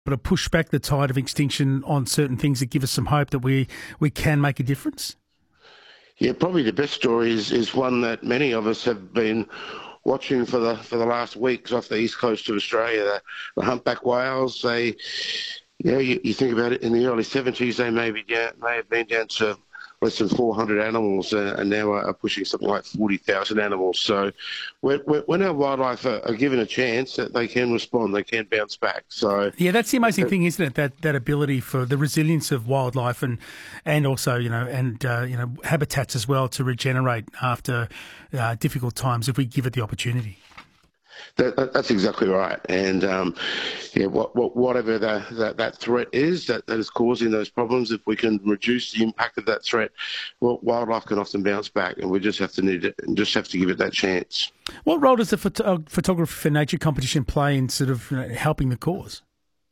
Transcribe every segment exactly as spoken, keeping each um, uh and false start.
to push back the tide of extinction on certain things that give us some hope that we, we can make a difference? Yeah, probably the best story is, is one that many of us have been watching for the for the last weeks off the east coast of Australia. The, the humpback whales, they, you know, you, you think about it, in the early seventies, they may, be down, may have been down to less than four hundred animals, uh, and now are pushing something like forty thousand animals. So when, when our wildlife are, are given a chance, that they can respond, they can bounce back. So yeah, that's the amazing thing, isn't it? That that ability for the resilience of wildlife, and and also you know and uh, you know habitats as well, to regenerate after uh, difficult times if we give it the opportunity. That, that, that's exactly right, and um, yeah, what, what, whatever the, that that threat is that, that is causing those problems, if we can reduce the impact of that threat, well, wildlife can often bounce back, and we just have to need it, and just have to give it that chance. What role does the phot- Photography for Nature competition play in sort of you know, helping the cause?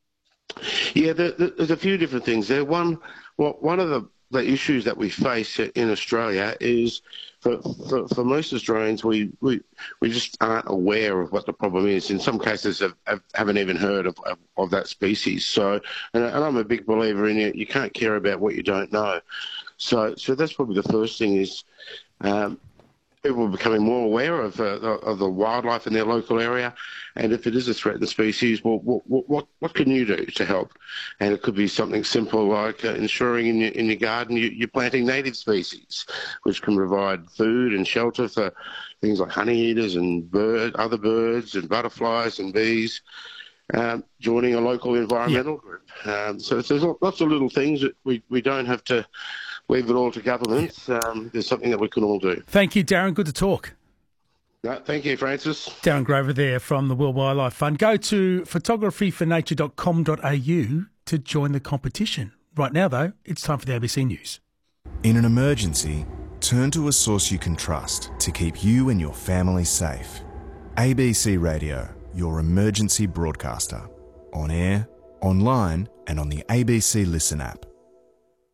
Yeah, there, there's a few different things there. One, well, one of the the issues that we face in Australia is for, for, for most Australians, we, we we just aren't aware of what the problem is. In some cases, have, have, haven't even heard of, of, of that species. So, and, and I'm a big believer in it. You can't care about what you don't know. So, so that's probably the first thing is um, people are becoming more aware of, uh, of the wildlife in their local area, and if it is a threatened species, well, what, what, what can you do to help? And it could be something simple like uh, ensuring in your, in your garden you, you're planting native species, which can provide food and shelter for things like honey eaters and bird, other birds and butterflies and bees. Um, joining a local environmental yeah. group. Um, so there's lots of little things that we, we don't have to leave it all to government. Um, there's something that we can all do. Thank you, Darren. Good to talk. No, thank you, Francis. Darren Grover there from the World Wildlife Fund. Go to photography for nature dot com dot a u to join the competition. Right now, though, it's time for the A B C News. In an emergency, turn to a source you can trust to keep you and your family safe. A B C Radio, your emergency broadcaster. On air, online and on the A B C Listen app.